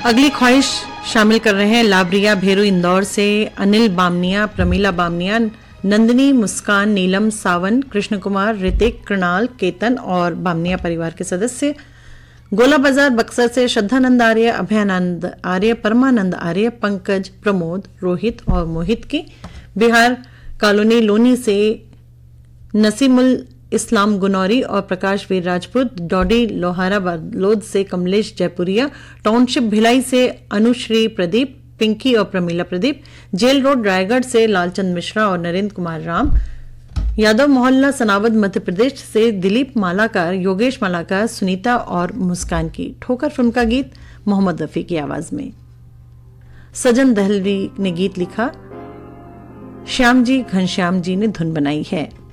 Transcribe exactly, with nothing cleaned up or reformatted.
अगली ख्वाहिश शामिल कर रहे हैं लाबरिया भेरू इंदौर से अनिल बामनिया, प्रमीला बामनिया, नंदिनी, मुस्कान, नीलम, सावन, कृष्ण कुमार, ऋतिक, कृणाल, केतन और बामनिया परिवार के सदस्य। गोला बाजार बक्सर से श्रद्धानंद आर्य, अभयानंद आर्य, परमानंद आर्य, पंकज, प्रमोद, रोहित और मोहित की। बिहार कॉलोनी लोनी से नसीमुल इस्लाम गुनौरी और प्रकाश वीर राजपूत, डॉडी लोहारा बालोद से कमलेश जयपुरिया, टाउनशिप भिलाई से अनुश्री प्रदीप, पिंकी और प्रमीला प्रदीप, जेल रोड रायगढ़ से लालचंद मिश्रा और नरेंद्र कुमार राम, यादव मोहल्ला सनावद मध्य प्रदेश से दिलीप मालाकार, योगेश मालाकार, सुनीता और मुस्कान की। ठोकर फिल्म का गीत मोहम्मद रफी की आवाज में। सजन दहलवी ने गीत लिखा, श्याम जी घनश्याम जी ने धुन बनाई है।